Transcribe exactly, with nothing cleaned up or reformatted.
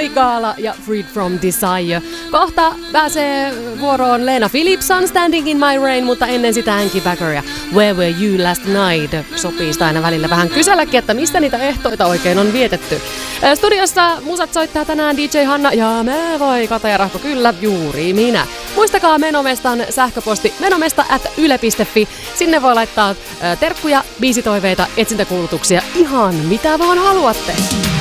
Gaala ja Freed from Desire. Kohta pääsee vuoroon Lena Philipson, Standing in My Rain, mutta ennen sitä Hanky Bagger ja Where Were You Last Night. Sopii sitä aina välillä vähän kyselläkin, että mistä niitä ehtoita oikein on vietetty. Studiossa musat soittaa tänään D J Hanna ja me vai Kata ja Rahko, kyllä juuri minä. Muistakaa Menomestan sähköposti menomesta at yle piste fi. Sinne voi laittaa terkkuja, biisitoiveita, etsintäkuulutuksia, ihan mitä vaan haluatte.